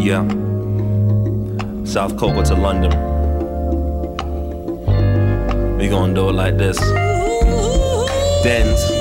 Yeah. South Coco to London. We gonna do it like this. Dens.